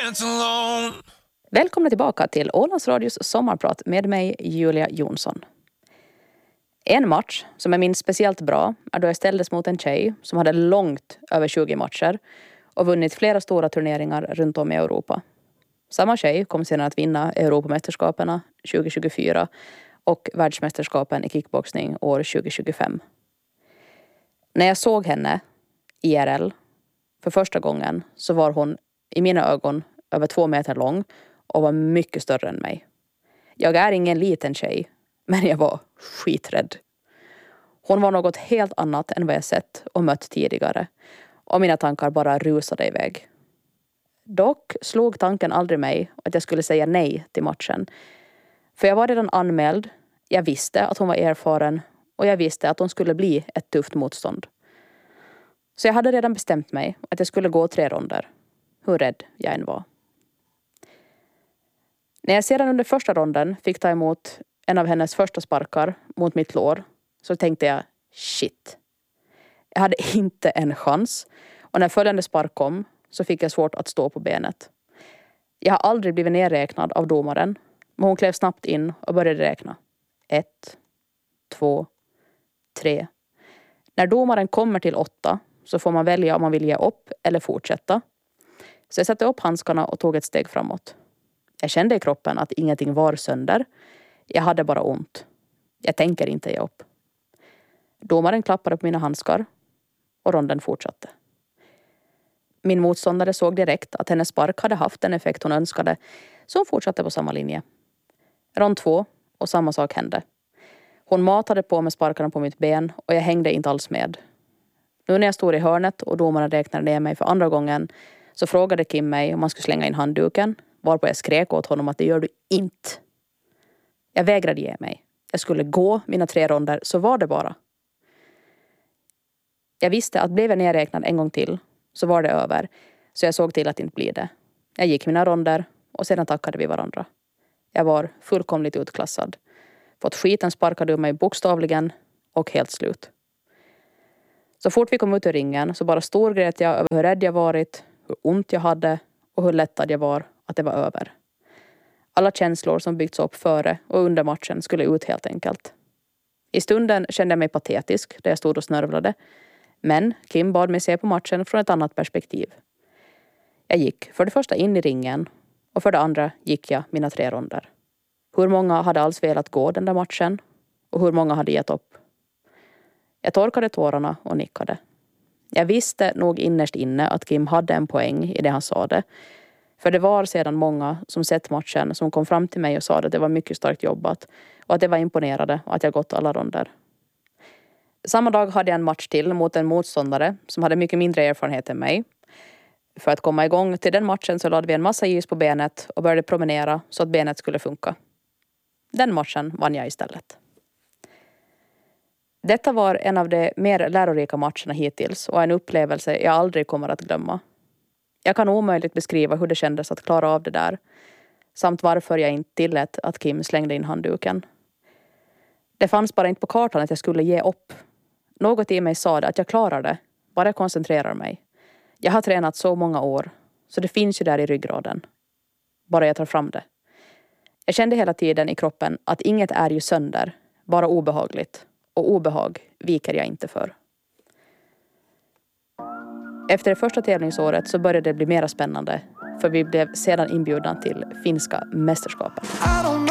dance alone. Välkomna tillbaka till Ålands Radios sommarprat med mig, Julia Jonsson. En match som jag minns speciellt bra är då jag ställdes mot en tjej som hade långt över 20 matcher och vunnit flera stora turneringar runt om i Europa. Samma tjej kom sedan att vinna Europamästerskaperna 2024 och världsmästerskapen i kickboxning år 2025. När jag såg henne IRL för första gången så var hon i mina ögon över 2 meter lång och var mycket större än mig. Jag är ingen liten tjej, men jag var skiträdd. Hon var något helt annat än vad jag sett och mött tidigare och mina tankar bara rusade iväg. Dock slog tanken aldrig mig att jag skulle säga nej till matchen. För jag var redan anmäld, jag visste att hon var erfaren och jag visste att hon skulle bli ett tufft motstånd. Så jag hade redan bestämt mig att jag skulle gå 3 ronder, hur rädd jag än var. När jag sedan under första ronden fick ta emot en av hennes första sparkar mot mitt lår så tänkte jag, shit. Jag hade inte en chans och när följande spark kom så fick jag svårt att stå på benet. Jag har aldrig blivit nedräknad av domaren, men hon klev snabbt in och började räkna. 1, 2, 3. När domaren kommer till 8 så får man välja om man vill ge upp eller fortsätta. Så jag satte upp handskarna och tog ett steg framåt. Jag kände i kroppen att ingenting var sönder. Jag hade bara ont. Jag tänker inte ge upp. Domaren klappade på mina handskar och ronden fortsatte. Min motståndare såg direkt att hennes spark hade haft den effekt hon önskade, så hon fortsatte på samma linje. Rond 2 och samma sak hände. Hon matade på med sparkarna på mitt ben och jag hängde inte alls med. Nu när jag stod i hörnet och domaren räknade ner mig för andra gången så frågade Kim mig om man skulle slänga in handduken, varpå jag skrek åt honom att det gör du inte. Jag vägrade ge mig. Jag skulle gå mina 3 ronder, så var det bara. Jag visste att blev jag nedräknad en gång till så var det över, så jag såg till att det inte bli det. Jag gick mina ronder och sedan tackade vi varandra. Jag var fullkomligt utklassad. Fått skiten sparkad ur mig bokstavligen och helt slut. Så fort vi kom ut ur ringen så bara storgrät jag över hur rädd jag varit, hur ont jag hade och hur lättad jag var att det var över. Alla känslor som byggts upp före och under matchen skulle ut helt enkelt. I stunden kände jag mig patetisk där jag stod och snörvlade. Men Kim bad mig se på matchen från ett annat perspektiv. Jag gick för det första in i ringen och för det andra gick jag mina 3 ronder. Hur många hade alls velat gå den där matchen och hur många hade gett upp? Jag torkade tårarna och nickade. Jag visste nog innerst inne att Kim hade en poäng i det han sa det. För det var sedan många som sett matchen som kom fram till mig och sa att det var mycket starkt jobbat och att det var imponerade och att jag gått alla ronder. Samma dag hade jag en match till mot en motståndare som hade mycket mindre erfarenhet än mig. För att komma igång till den matchen så lade vi en massa is på benet och började promenera så att benet skulle funka. Den matchen vann jag istället. Detta var en av de mer lärorika matcherna hittills och en upplevelse jag aldrig kommer att glömma. Jag kan omöjligt beskriva hur det kändes att klara av det där, samt varför jag inte tillät att Kim slängde in handduken. Det fanns bara inte på kartan att jag skulle ge upp. Något i mig sa det att jag klarar det, bara jag koncentrerar mig. Jag har tränat så många år, så det finns ju där i ryggraden. Bara jag tar fram det. Jag kände hela tiden i kroppen att inget är ju sönder, bara obehagligt. Och obehag viker jag inte för. Efter det första tävlingsåret så började det bli mer spännande, för vi blev sedan inbjudna till finska mästerskapen.